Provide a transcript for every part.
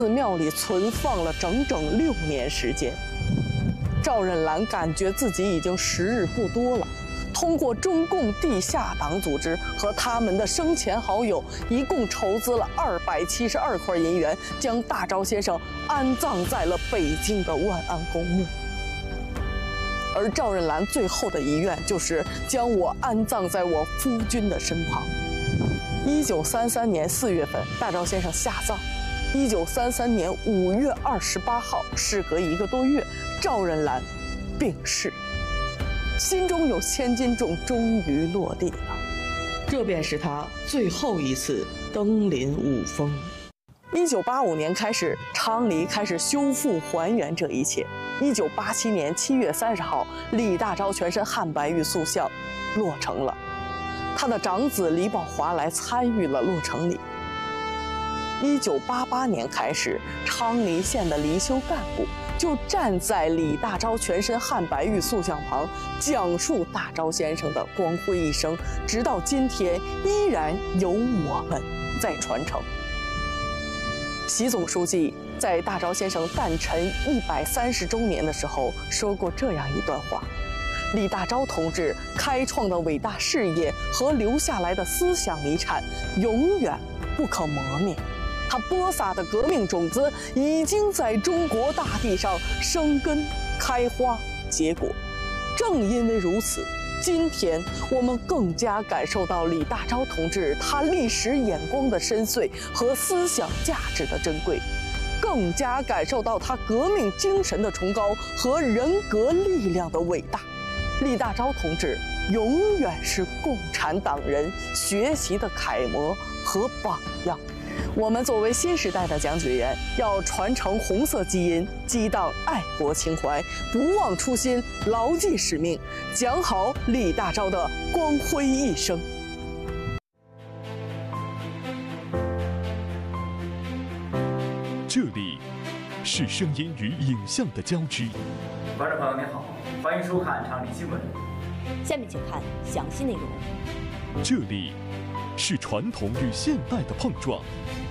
寺庙里存放了整整6年时间。赵任兰感觉自己已经时日不多了，通过中共地下党组织和他们的生前好友，一共筹资了272块银元，将大钊先生安葬在了北京的万安公墓。而赵任兰最后的遗愿就是将我安葬在我夫君的身旁。1933年4月份，大钊先生下葬。1933年5月28号，事隔1个多月，赵任兰病逝。心中有千斤重终于落地了，这便是他最后一次登临五峰。1985年开始，昌黎开始修复还原这一切。1987年7月30号，李大钊全身汉白玉塑像落成了，他的长子李宝华来参与了落成礼。1988年开始，昌黎县的离休干部就站在李大钊全身汉白玉塑像旁，讲述大钊先生的光辉一生，直到今天依然由我们在传承。习总书记在大钊先生诞辰130周年的时候说过这样一段话：李大钊同志开创的伟大事业和留下来的思想遗产，永远不可磨灭。他播撒的革命种子已经在中国大地上生根、开花、结果。正因为如此，今天我们更加感受到李大钊同志他历史眼光的深邃和思想价值的珍贵，更加感受到他革命精神的崇高和人格力量的伟大。李大钊同志永远是共产党人学习的楷模和榜样。我们作为新时代的讲解员，要传承红色基因，激荡爱国情怀，不忘初心，牢记使命，讲好李大钊的光辉一生。 这里是声音与影像的交织。 观众朋友您好，欢迎收看昌黎新闻。 下面请看详细内容。 这里是传统与现代的碰撞。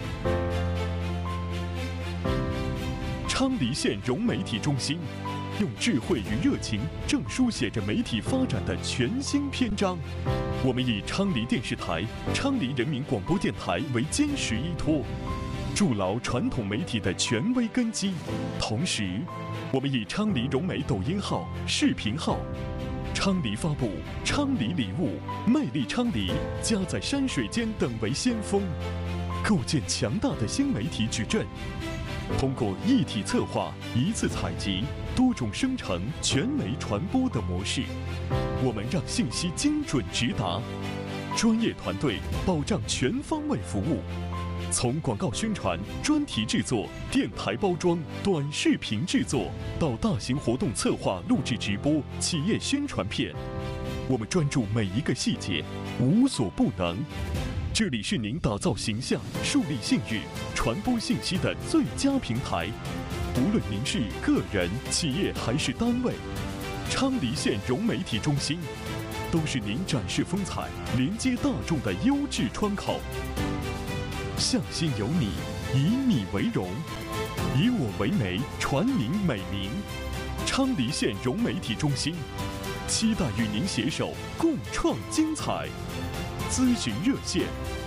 昌黎县融媒体中心用智慧与热情，正书写着媒体发展的全新篇章。我们以昌黎电视台、昌黎人民广播电台为坚实依托，筑牢传统媒体的权威根基。同时，我们以昌黎融媒抖音号、视频号、昌黎发布、昌黎礼物、魅力昌黎、家在山水间等为先锋，构建强大的新媒体矩阵。通过一体策划、一次采集、多种生成、全媒传播的模式，我们让信息精准直达，专业团队保障全方位服务。从广告宣传、专题制作、电台包装、短视频制作，到大型活动策划、录制直播、企业宣传片，我们专注每一个细节，无所不能。这里是您打造形象、树立信誉、传播信息的最佳平台。无论您是个人、企业还是单位，昌黎县融媒体中心都是您展示风采、连接大众的优质窗口。向心有你，以你为荣，以我为媒，传您美名。昌黎县融媒体中心，期待与您携手共创精彩。咨询热线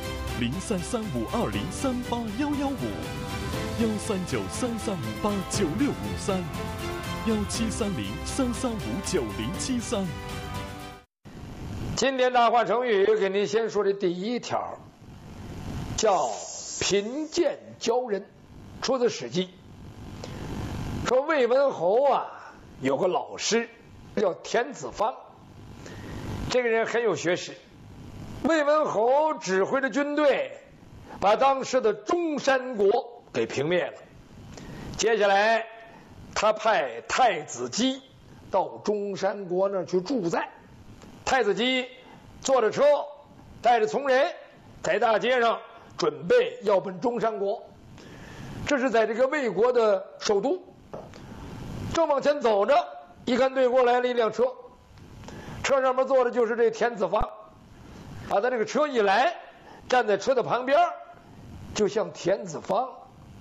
：033520381155，1393389653，1730335973。 今天大话成语给您先说的第一条，叫贫贱骄人，出自《史记》。说魏文侯啊，有个老师叫田子方，这个人很有学识。魏文侯指挥着军队，把当时的中山国给平灭了。接下来，他派太子姬到中山国那儿去驻在。太子姬坐着车，带着从人，在大街上准备要奔中山国。这是在这个魏国的首都。正往前走着，一看对过来了一辆车，车上面坐的就是这田子方。他这个车一来，站在车的旁边，就向田子方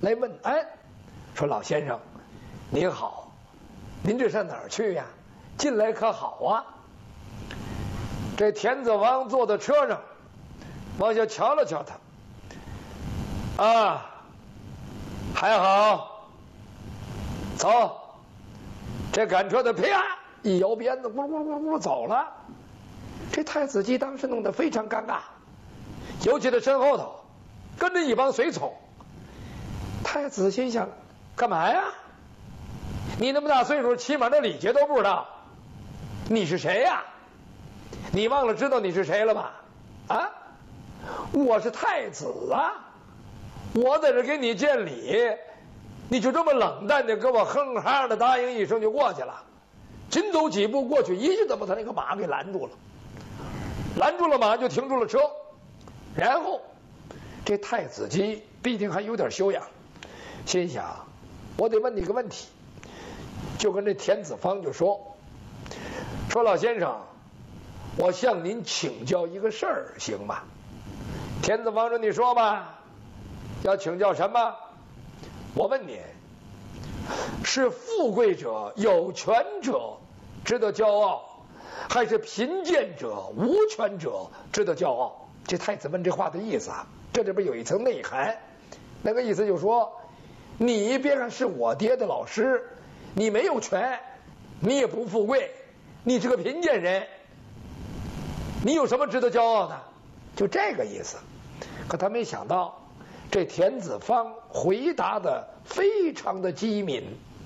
来问安，说老先生您好，您这上哪儿去呀？进来可好啊？这田子王坐在车上，往下瞧了瞧他，啊，还好，走。这赶车的啪一摇鞭子，咕噜咕噜咕噜咕噜走了。这太子姬当时弄得非常尴尬，尤其他身后头跟着一帮随从。太子心想，干嘛呀？你那么大岁数，起码这礼节都不知道，你是谁呀？你忘了知道你是谁了吧？啊，我是太子啊，我在这给你见礼，你就这么冷淡的给我哼哈的答应一声就过去了。紧走几步过去，一下子把他那个马给拦住了，拦住了马就停住了车。然后这太子姬毕竟还有点修养，心想我得问你个问题，就跟这田子方就说老先生，我向您请教一个事儿行吗？田子方说你说吧，要请教什么？我问你，是富贵者有权者值得骄傲，还是贫贱者无权者值得骄傲？这太子问这话的意思啊，这里边有一层内涵，那个意思就是说，你别看是我爹的老师，你没有权，你也不富贵，你是个贫贱人，你有什么值得骄傲的？就这个意思。可他没想到这田子方回答的非常的机敏，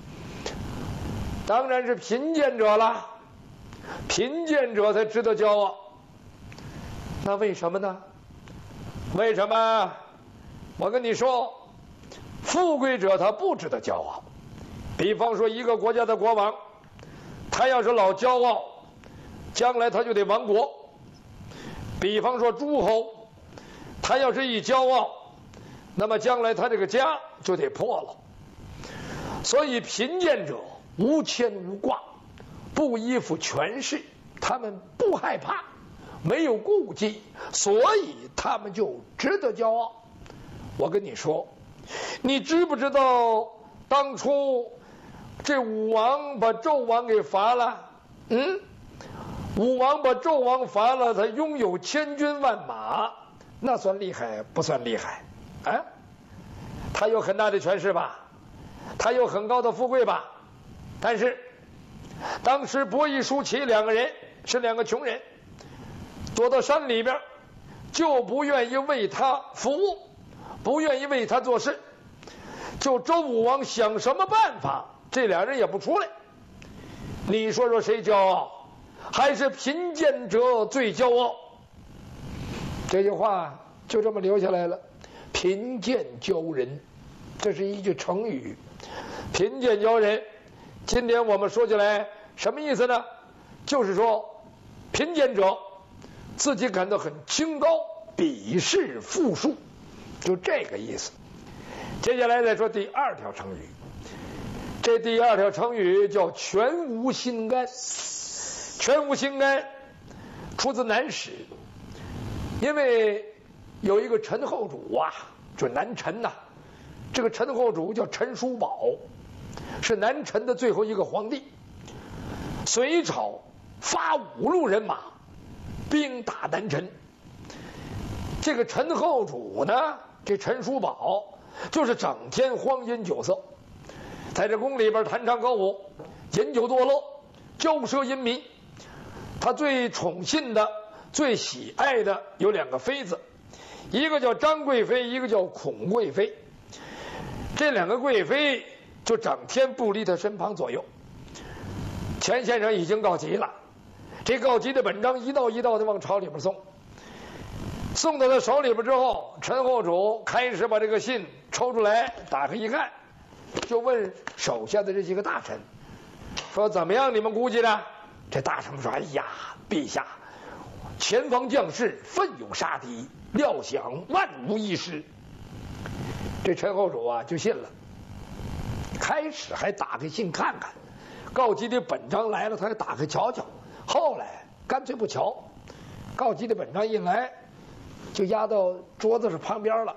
当然是贫贱者了，贫贱者才值得骄傲。那为什么呢？为什么？我跟你说，富贵者他不值得骄傲。比方说一个国家的国王，他要是老骄傲，将来他就得亡国。比方说诸侯，他要是一骄傲，那么将来他这个家就得破了。所以贫贱者无牵无挂，不依附权势，他们不害怕，没有顾忌，所以他们就值得骄傲。我跟你说，你知不知道当初这武王把纣王给伐了？武王把纣王伐了，他拥有千军万马，那算厉害不算厉害啊？他有很大的权势吧，他有很高的富贵吧，但是当时伯夷叔齐两个人是两个穷人，躲到山里边，就不愿意为他服务，不愿意为他做事，就周武王想什么办法，这俩人也不出来。你说说谁骄傲？还是贫贱者最骄傲？这句话就这么留下来了。贫贱骄人，这是一句成语。贫贱骄人，今天我们说起来什么意思呢？就是说贫贱者自己感到很清高，鄙视富庶，就这个意思。接下来再说第二条成语，这第二条成语叫全无心肝。全无心肝出自南史，因为有一个陈后主啊，就是南陈呐，这个陈后主叫陈叔宝，是南陈的最后一个皇帝。隋朝发5路人马兵打南陈，这个陈后主呢，这陈叔宝就是整天荒淫酒色，在这宫里边弹唱歌舞，饮酒作乐，骄奢淫靡。他最宠信的、最喜爱的有2个妃子，一个叫张贵妃，一个叫孔贵妃。这2个贵妃就整天不离他身旁左右。钱先生已经告急了，这告急的本章一道一道的往朝里边送，送到他手里边之后，陈后主开始把这个信抽出来，打开一看，就问手下的这几个大臣说：“怎么样？你们估计的？”这大臣说：“哎呀，陛下，前方将士奋勇杀敌，料想万无一失。”这陈后主啊就信了，开始还打开信看看，告急的本章来了，他还打开瞧瞧，后来干脆不瞧，告急的本章一来就压到桌子上旁边了，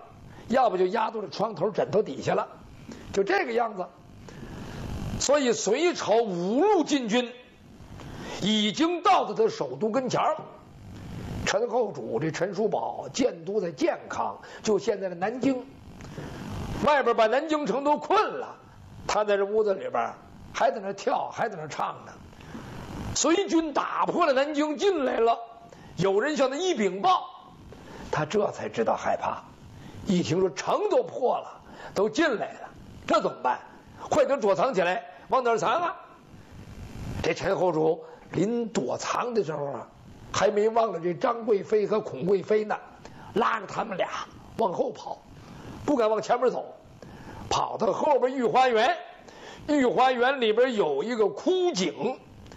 要不就压到了床头枕头底下了，就这个样子。所以隋朝5路禁军已经到了他首都跟前了。陈后主这陈叔宝建都在建康，就现在的南京，外边把南京城都困了，他在这屋子里边还在那跳，还在那唱呢。隋军打破了南京进来了，有人向他一禀报，他这才知道害怕。一听说城都破了，都进来了，这怎么办？快点躲藏起来，往哪儿藏啊？这陈后主临躲藏的时候啊，还没忘了这张贵妃和孔贵妃呢，拉着他们俩往后跑，不敢往前面走，跑到后边御花园。御花园里边有一个枯井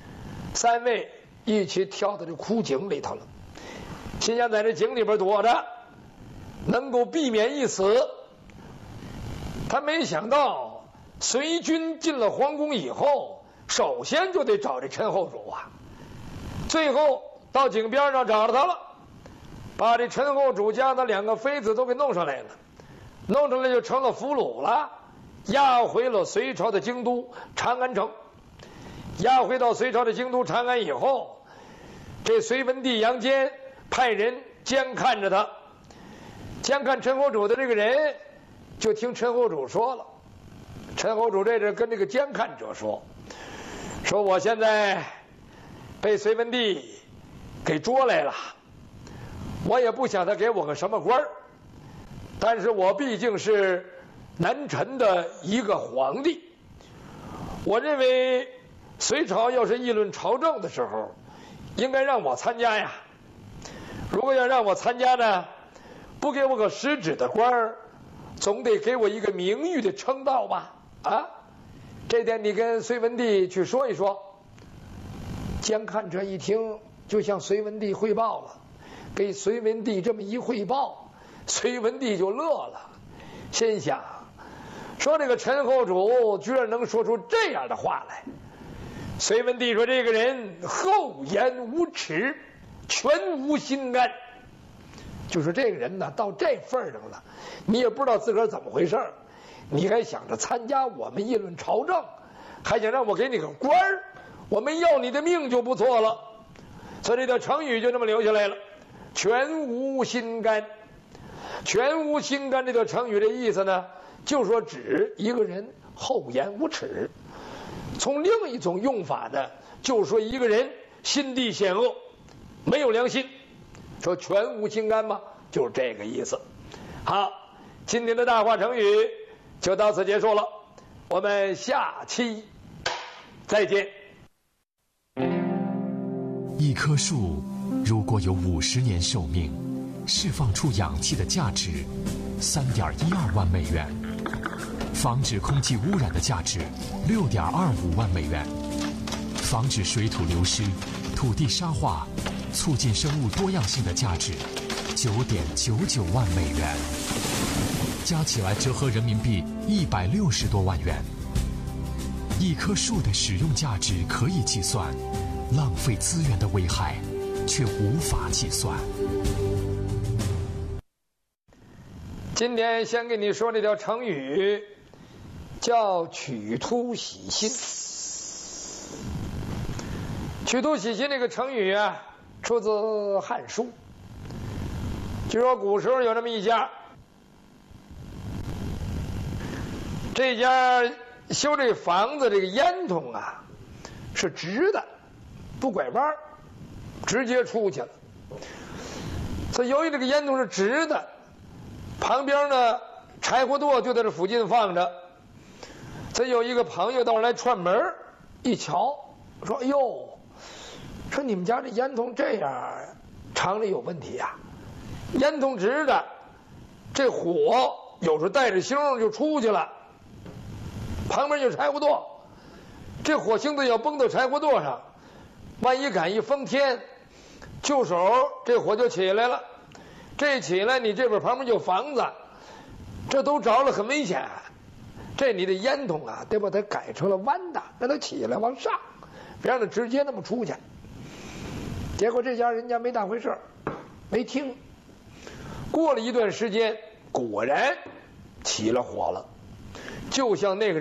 ，3位一起跳到这枯井里头了，心想在这井里边躲着，能够避免一死。他没想到隋军进了皇宫以后，首先就得找这陈后主啊。最后到井边上找着他了，把这陈后主家的2个妃子都给弄上来了，弄上来就成了俘虏了，押回了隋朝的京都长安城。押回到隋朝的京都长安以后，这隋文帝杨坚派人监看着他，监看陈后主的这个人，就听陈后主说了。陈后主这是跟这个监看者说我现在被隋文帝给捉来了，我也不想他给我个什么官儿，但是我毕竟是南陈的一个皇帝，我认为隋朝要是议论朝政的时候，应该让我参加呀。如果要让我参加呢，不给我个实质的官儿，总得给我一个名誉的称道吧？啊，这点你跟隋文帝去说一说。监看者一听，就向隋文帝汇报了。给隋文帝这么一汇报，隋文帝就乐了，心想说这个陈后主居然能说出这样的话来。隋文帝说这个人厚颜无耻，全无心肝，就说这个人呢到这份上了，你也不知道自个儿怎么回事，你还想着参加我们议论朝政，还想让我给你个官儿，我们要你的命就不错了。所以这条成语就这么留下来了，全无心肝。全无心肝这条成语的意思呢，就说指一个人厚颜无耻。从另一种用法呢，就说一个人心地险恶，没有良心。说全无心肝嘛，就是这个意思。好，今天的大话成语就到此结束了，我们下期再见。 一棵树如果有50年寿命，释放出氧气的价值3.12万美元，防止空气污染的价值6.25万美元，防止水土流失、土地沙化、促进生物多样性的价值9.99万美元，加起来折合人民币160多万元。一棵树的使用价值可以计算，浪费资源的危害却无法计算。 今天先给你说这条成语，叫曲突洗心。曲突洗心这个成语啊，出自《汉书》。据说古时候有这么一家，这家修这房子这个烟囱啊是直的，不拐弯，直接出去了。所以由于这个烟囱是直的，旁边呢柴火垛就在这附近放着。所以有一个朋友到这来串门，一瞧说：“哎呦，说你们家这烟囱这样，厂里有问题呀！烟囱直的，这火有时候带着星就出去了，旁边就是柴火垛，这火星子要崩到柴火垛上，万一赶一风天，就手这火就起来了。这起来，你这边旁边就房子，这都着了，很危险。这你的烟囱啊，得把它改成了弯的，让它起来往上，别让它直接那么出去。”结果这家人家没当回事，没听。过了一段时间， 果然起了火了，就像那个人